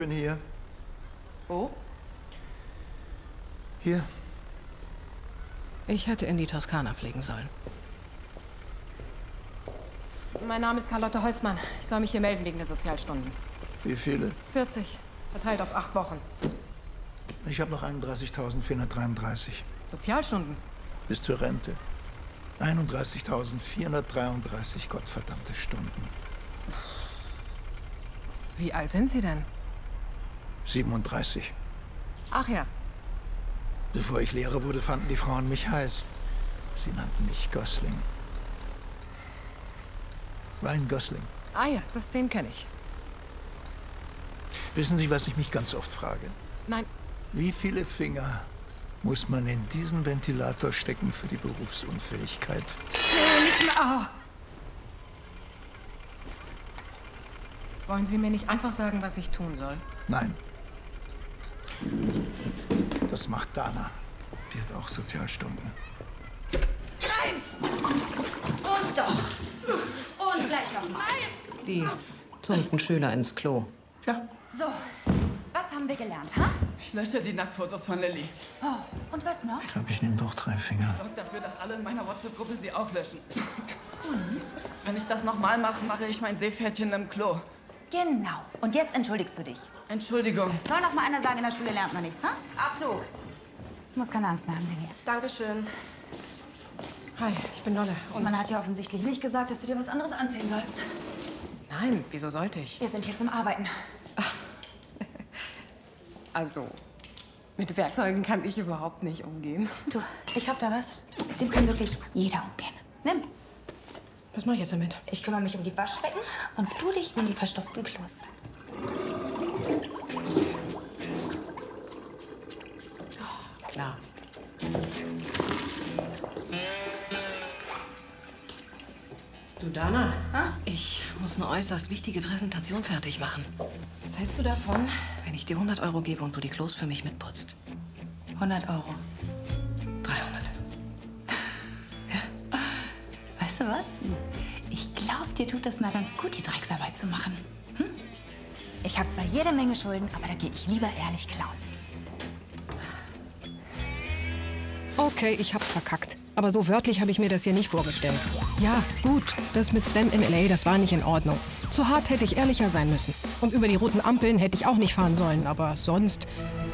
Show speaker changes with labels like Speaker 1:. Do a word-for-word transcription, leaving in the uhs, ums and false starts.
Speaker 1: Ich bin hier.
Speaker 2: Wo?
Speaker 1: Hier.
Speaker 2: Ich hätte in die Toskana fliegen sollen.
Speaker 3: Mein Name ist Carlotte Holzmann. Ich soll mich hier melden wegen der Sozialstunden.
Speaker 1: Wie viele?
Speaker 3: vierzig. Verteilt auf acht Wochen.
Speaker 1: Ich habe noch einunddreißigtausendvierhundertdreiunddreißig.
Speaker 3: Sozialstunden?
Speaker 1: Bis zur Rente. einunddreißigtausendvierhundertdreiunddreißig gottverdammte Stunden.
Speaker 3: Wie alt sind Sie denn?
Speaker 1: siebenunddreißig.
Speaker 3: Ach ja.
Speaker 1: Bevor ich Lehrer wurde, fanden die Frauen mich heiß. Sie nannten mich Gosling. Ryan Gosling.
Speaker 3: Ah ja, das, den kenne ich.
Speaker 1: Wissen Sie, was ich mich ganz oft frage?
Speaker 3: Nein.
Speaker 1: Wie viele Finger muss man in diesen Ventilator stecken für die Berufsunfähigkeit?
Speaker 3: Nee, nicht mehr. Oh. Wollen Sie mir nicht einfach sagen, was ich tun soll?
Speaker 1: Nein. Das macht Dana. Die hat auch Sozialstunden.
Speaker 4: Nein! Und doch. Und gleich nochmal.
Speaker 2: Die tunken Schüler ins Klo.
Speaker 1: Ja.
Speaker 4: So, was haben wir gelernt, ha?
Speaker 5: Ich lösche die Nacktfotos von Lilly.
Speaker 4: Oh, und was noch?
Speaker 1: Ich glaube, ich nehme doch drei Finger.
Speaker 5: Sorgt dafür, dass alle in meiner WhatsApp-Gruppe sie auch löschen. Und? Wenn ich das nochmal mache, mache ich mein Seepferdchen im Klo.
Speaker 4: Genau. Und jetzt entschuldigst du dich.
Speaker 5: Entschuldigung.
Speaker 4: Soll noch mal einer sagen, in der Schule lernt man nichts, ha? Abflug. Du musst keine Angst mehr haben, Lilly.
Speaker 3: Dankeschön. Hi, ich bin Lolle.
Speaker 4: Und man hat ja offensichtlich nicht gesagt, dass du dir was anderes anziehen sollst.
Speaker 3: Nein, wieso sollte ich?
Speaker 4: Wir sind hier zum Arbeiten.
Speaker 3: Also, mit Werkzeugen kann ich überhaupt nicht umgehen.
Speaker 4: Du, ich hab da was. Mit dem kann wirklich jeder umgehen. Nimm.
Speaker 3: Was mache ich jetzt damit?
Speaker 4: Ich kümmere mich um die Waschbecken und du dich um die verstopften Klos.
Speaker 3: Klar. Du, Dana,
Speaker 4: Ha?
Speaker 2: Ich muss eine äußerst wichtige Präsentation fertig machen.
Speaker 3: was hältst du davon?
Speaker 2: Wenn ich dir hundert Euro gebe und du die Klos für mich mitputzt.
Speaker 4: hundert Euro.
Speaker 2: dreihundert.
Speaker 4: Weißt du was? Ich glaube, dir tut das mal ganz gut, die Drecksarbeit zu machen. Hm? Ich habe zwar jede Menge Schulden, aber da gehe ich lieber ehrlich klauen.
Speaker 3: Okay, ich hab's verkackt. Aber so wörtlich habe ich mir das hier nicht vorgestellt. Ja, gut, das mit Sven in L A, das war nicht in Ordnung. Zu hart hätte ich ehrlicher sein müssen. Und über die roten Ampeln hätte ich auch nicht fahren sollen, aber sonst...